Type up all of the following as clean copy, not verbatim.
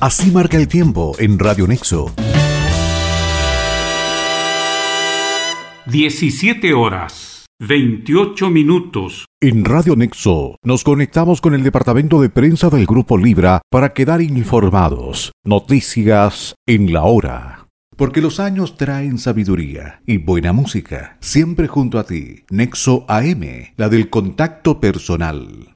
Así marca el tiempo en Radio Nexo. 17 horas, 28 minutos. En Radio Nexo nos conectamos con el departamento de prensa del Grupo Libra para quedar informados. Noticias en la hora. Porque los años traen sabiduría y buena música. Siempre junto a ti. Nexo AM, la del contacto personal.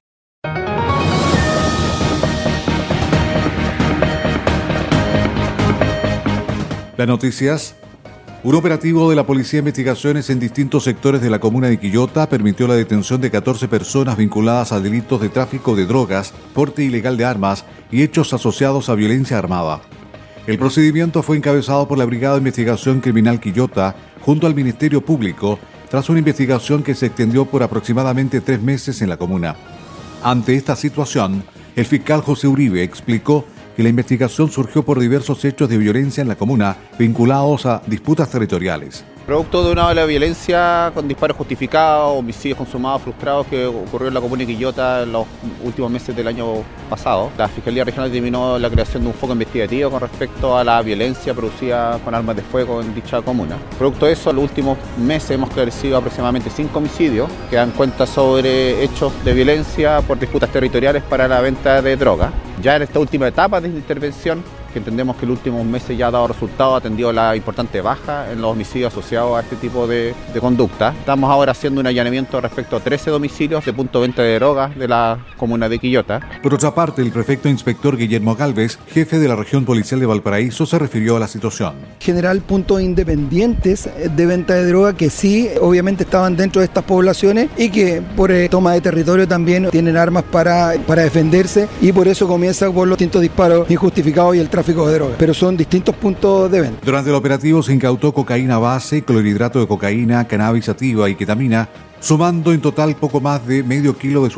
Las noticias. Un operativo de la Policía de Investigaciones en distintos sectores de la comuna de Quillota permitió la detención de 14 personas vinculadas a delitos de tráfico de drogas, porte ilegal de armas y hechos asociados a violencia armada. El procedimiento fue encabezado por la Brigada de Investigación Criminal Quillota junto al Ministerio Público tras una investigación que se extendió por aproximadamente 3 meses en la comuna. Ante esta situación, el fiscal José Uribe explicó que la investigación surgió por diversos hechos de violencia en la comuna vinculados a disputas territoriales. Producto de una ola de violencia con disparos justificados, homicidios consumados frustrados que ocurrió en la comuna de Quillota en los últimos meses del año pasado, la Fiscalía Regional determinó la creación de un foco investigativo con respecto a la violencia producida con armas de fuego en dicha comuna. Producto de eso, en los últimos meses hemos esclarecido aproximadamente 5 homicidios que dan cuenta sobre hechos de violencia por disputas territoriales para la venta de droga. Ya en esta última etapa de intervención, que entendemos que en los últimos meses ya ha dado resultados, atendido la importante baja en los homicidios asociados a este tipo de conducta. Estamos ahora haciendo un allanamiento respecto a 13 domicilios de punto de venta de drogas de la comuna de Quillota. Por otra parte, el prefecto inspector Guillermo Galvez, jefe de la región policial de Valparaíso, se refirió a la situación. General puntos independientes de venta de droga que sí, obviamente estaban dentro de estas poblaciones y que por toma de territorio también tienen armas para defenderse y por eso comienza por los distintos disparos injustificados y el tráfico de drogas, pero son distintos puntos de venta. Durante el operativo se incautó cocaína base, clorhidrato de cocaína, cannabis sativa y ketamina, sumando en total poco más de medio kilo de